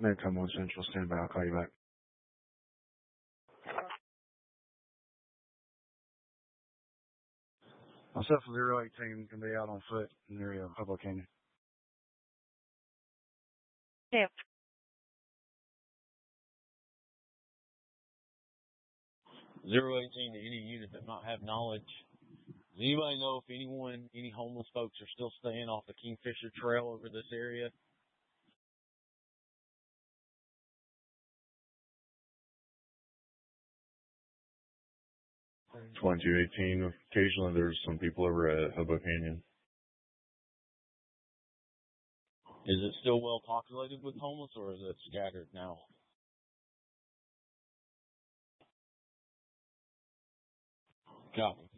Midtown 1 Central, stand by. I'll call you back. Myself and 018 can be out on foot in the area of Hoboken. Yeah. 018 to any unit that might have knowledge. Does anybody know if any homeless folks are still staying off the Kingfisher Trail over this area? Occasionally there's some people over at Hobo Canyon. Is it still well populated with homeless, or is it scattered now? Copy.